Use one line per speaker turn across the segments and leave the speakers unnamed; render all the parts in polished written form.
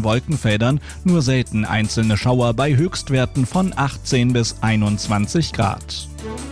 Wolkenfeldern, nur selten einzelne Schauer bei Höchstwerten von 18 bis 21 Grad.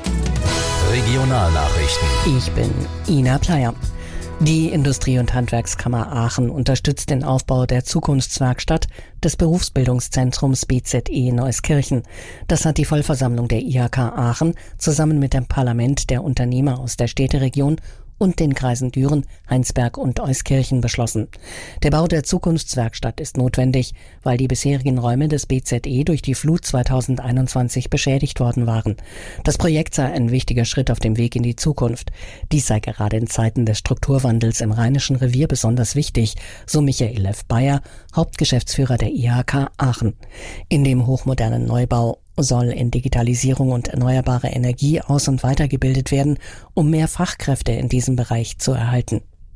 Regionalnachrichten.
Ich bin Ina Pleyer. Die Industrie- und Handwerkskammer Aachen unterstützt den Aufbau der Zukunftswerkstatt des Berufsbildungszentrums BZE Neuskirchen. Das hat die Vollversammlung der IHK Aachen zusammen mit dem Parlament der Unternehmer aus der Städteregion und den Kreisen Düren, Heinsberg und Euskirchen beschlossen. Der Bau der Zukunftswerkstatt ist notwendig, weil die bisherigen Räume des BZE durch die Flut 2021 beschädigt worden waren. Das Projekt sei ein wichtiger Schritt auf dem Weg in die Zukunft. Dies sei gerade in Zeiten des Strukturwandels im Rheinischen Revier besonders wichtig, so Michael F. Bayer, Hauptgeschäftsführer der IHK Aachen. In dem hochmodernen Neubau soll in Digitalisierung und erneuerbare Energie aus- und weitergebildet werden, um mehr Fachkräfte in diesem Bereich zu erhalten.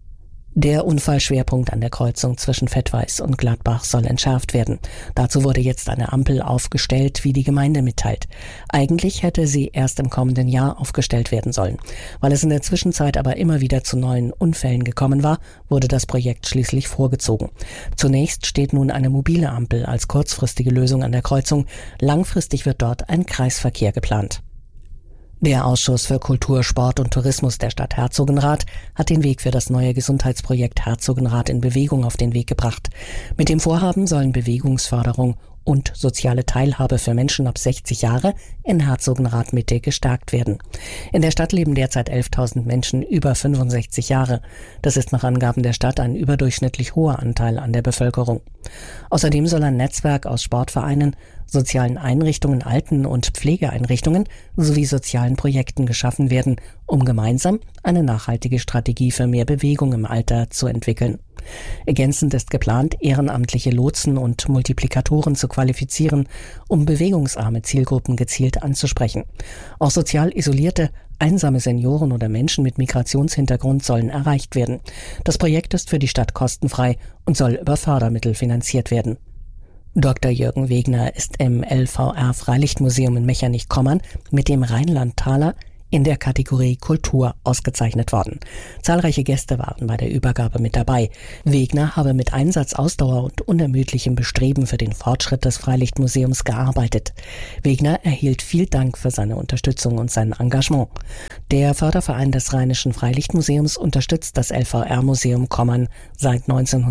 Der Unfallschwerpunkt an der Kreuzung zwischen Vettweiß und Gladbach soll entschärft werden. Dazu wurde jetzt eine Ampel aufgestellt, wie die Gemeinde mitteilt. Eigentlich hätte sie erst im kommenden Jahr aufgestellt werden sollen. Weil es in der Zwischenzeit aber immer wieder zu neuen Unfällen gekommen war, wurde das Projekt schließlich vorgezogen. Zunächst steht nun eine mobile Ampel als kurzfristige Lösung an der Kreuzung. Langfristig wird dort ein Kreisverkehr geplant. Der Ausschuss für Kultur, Sport und Tourismus der Stadt Herzogenrath hat den Weg für das neue Gesundheitsprojekt Herzogenrath in Bewegung auf den Weg gebracht. Mit dem Vorhaben sollen Bewegungsförderung und soziale Teilhabe für Menschen ab 60 Jahre in Herzogenrath Mitte gestärkt werden. In der Stadt leben derzeit 11.000 Menschen über 65 Jahre. Das ist nach Angaben der Stadt ein überdurchschnittlich hoher Anteil an der Bevölkerung. Außerdem soll ein Netzwerk aus Sportvereinen, sozialen Einrichtungen, Alten- und Pflegeeinrichtungen sowie sozialen Projekten geschaffen werden, um gemeinsam eine nachhaltige Strategie für mehr Bewegung im Alter zu entwickeln. Ergänzend ist geplant, ehrenamtliche Lotsen und Multiplikatoren zu qualifizieren, um bewegungsarme Zielgruppen gezielt anzusprechen. Auch sozial isolierte, einsame Senioren oder Menschen mit Migrationshintergrund sollen erreicht werden. Das Projekt ist für die Stadt kostenfrei und soll über Fördermittel finanziert werden. Dr. Jürgen Wegner ist im LVR Freilichtmuseum in Mechernich-Kommern mit dem Rheinlandtaler in der Kategorie Kultur ausgezeichnet worden. Zahlreiche Gäste waren bei der Übergabe mit dabei. Wegner habe mit Einsatz, Ausdauer und unermüdlichem Bestreben für den Fortschritt des Freilichtmuseums gearbeitet. Wegner erhielt viel Dank für seine Unterstützung und sein Engagement. Der Förderverein des Rheinischen Freilichtmuseums unterstützt das LVR-Museum Kommern seit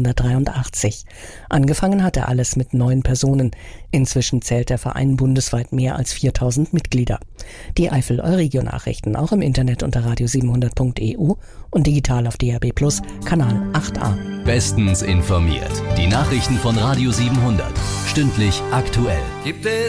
1983. Angefangen hat er alles mit 9 Personen. Inzwischen zählt der Verein bundesweit mehr als 4.000 Mitglieder. Die Eifel-Euregio-Nachrichten auch im Internet unter radio700.eu und digital auf DAB+ Kanal 8a.
Bestens informiert. Die Nachrichten von Radio 700. Stündlich aktuell.